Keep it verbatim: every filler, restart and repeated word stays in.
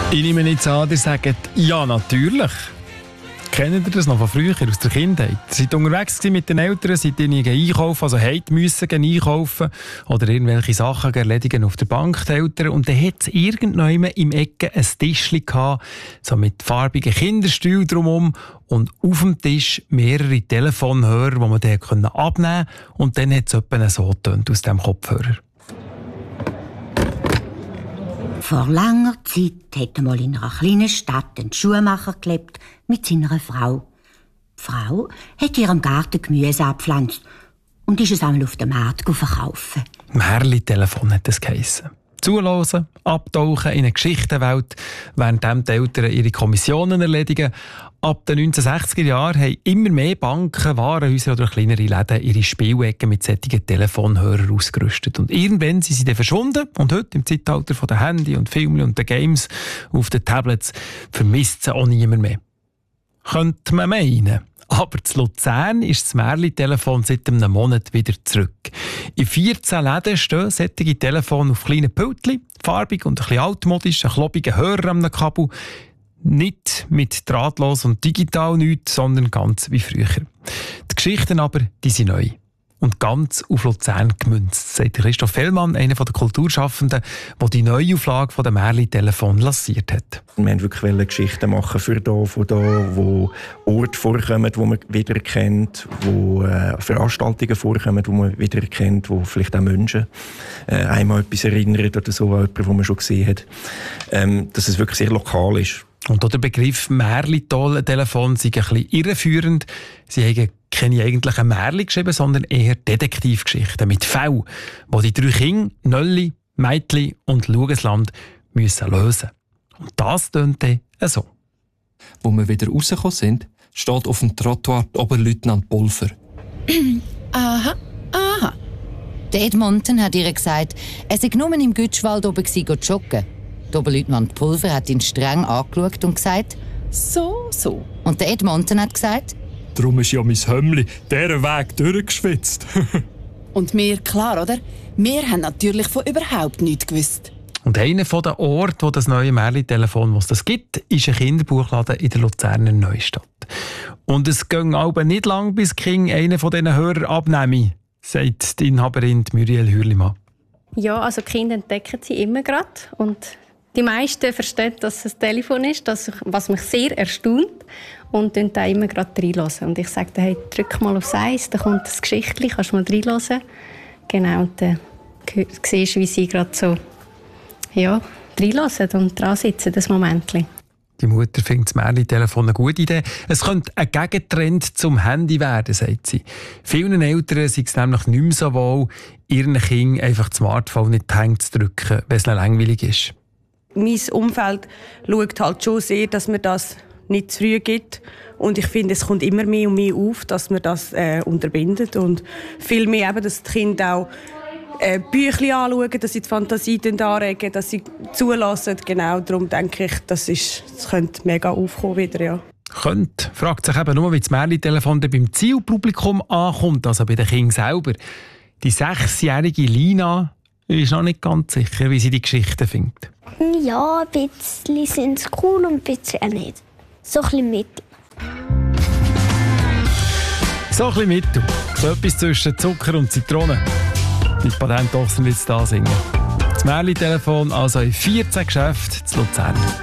Ich nehme nicht an, ihr sagt, ja, natürlich. Kennt ihr das noch von früher, aus der Kindheit? Ihr seid unterwegs mit den Eltern, seid ihr einkaufen, also habt müssen einkaufen oder irgendwelche Sachen erledigen auf der Bank, die Eltern. Und dann hat es irgendwann im Ecke ein Tischchen gehabt, so mit farbigen Kinderstühlen drumherum und auf dem Tisch mehrere Telefonhörer, die man dann abnehmen konnte. Und dann hat es etwa so getönt aus diesem Kopfhörer. Vor langer Zeit hat einmal in einer kleinen Stadt ein Schuhmacher gelebt mit seiner Frau. Die Frau hat in ihrem Garten Gemüse abgepflanzt und ist es einmal auf dem Markt verkaufen. Märli-Telefon hat es geheissen. Zuhören, abtauchen in eine Geschichtenwelt, während die Eltern ihre Kommissionen erledigen. Ab den neunzehnhundertsechziger Jahren haben immer mehr Banken, Warenhäuser oder kleinere Läden ihre Spielecken mit solchen Telefonhörern ausgerüstet. Und irgendwann sind sie dann verschwunden. Und heute, im Zeitalter der Handy und Filme und der Games auf den Tablets, vermisst sie auch niemand mehr. Könnte man meinen. Aber zu Luzern ist das Märli-Telefon seit einem Monat wieder zurück. In vierzehn Läden stehen solche Telefone auf kleinen Pultchen, farbig und ein bisschen altmodisch, ein klobiger Hörer am Kabel. Nicht mit drahtlos und digital nichts, sondern ganz wie früher. Die Geschichten aber, die sind neu. Und ganz auf Luzern gemünzt, sagt Christoph Fellmann, einer der Kulturschaffenden, der die Neuauflage der Märli-Telefon lanciert hat. Wir wollten wirklich Geschichten machen für da, von da, wo Orte vorkommen, die man wiedererkennt, wo äh, Veranstaltungen vorkommen, die man wiedererkennt, wo vielleicht auch Menschen äh, einmal etwas erinnern oder so an jemanden, den man schon gesehen hat. Ähm, dass es wirklich sehr lokal ist. Und der Begriff Märli-Telefon sei ein bisschen irreführend. Sie haben keine eigentlichen Märli geschrieben, sondern eher Detektivgeschichten mit Fällen, die die drei Kinder, Nölli, Meitli und Lugesland müssen lösen. Und das tönt dann so. Wo wir wieder rausgekommen sind, steht auf dem Trottoir Oberleutnant Pulver. Aha, aha. Der Edmonton hat ihr gesagt, er sei nur im Gütschwald oben gewesen, joggen. Der Oberleutnant Pulver hat ihn streng angeschaut und gesagt, so, so. Und der Edmonton hat gesagt, darum ist ja mein Hömmli diesen Weg durchgeschwitzt. Und mir, klar, oder? Wir haben natürlich von überhaupt nichts gewusst. Und einer der Orte, wo das neue Märli-Telefon, was das gibt, ist ein Kinderbuchladen in der Luzerner Neustadt. Und es ging aber nicht lang, bis King einen von diesen Hörern abnehme, sagt die Inhaberin Muriel Hürlimann. Ja, also die Kinder entdecken sie immer gerade. Und die meisten verstehen, dass es ein Telefon ist, das, was mich sehr erstaunt. Und dann da immer gerade reinhören. Und ich sage, hey, drück mal aufs Eis, da kommt das Geschichtchen, kannst du mal reinhören. Genau, und dann siehst du, wie sie gerade so ja, reinhören und dran sitzen, das Momentchen. Die Mutter findet das Märli-Telefon eine gute Idee. Es könnte ein Gegentrend zum Handy werden, sagt sie. Vielen Eltern sei es nämlich nicht mehr so wohl, ihren Kindern einfach das Smartphone in die Hände zu drücken, wenn es langweilig ist. Mein Umfeld schaut halt schon sehr, dass man das nicht zu früh gibt. Und ich finde, es kommt immer mehr und mehr auf, dass man das äh, unterbindet. Und viel mehr eben, dass die Kinder auch äh, Büchlein anschauen, dass sie die Fantasie anregen, dass sie zulassen. Genau, darum denke ich, das, ist, das könnte mega aufkommen wieder, ja. Könnte, fragt sich eben nur, wie das Märli-Telefon beim Zielpublikum ankommt, also bei den Kindern selber. Die sechsjährige Lina ist noch nicht ganz sicher, wie sie die Geschichte findet. Ja, ein bisschen sind es cool und ein bisschen auch nicht. So ein bisschen mittel. So ein bisschen mittel. So etwas zwischen Zucker und Zitrone. Die Patenttochter will jetzt da singen. Das Märli-Telefon also in vierzehn Geschäften zu Luzern.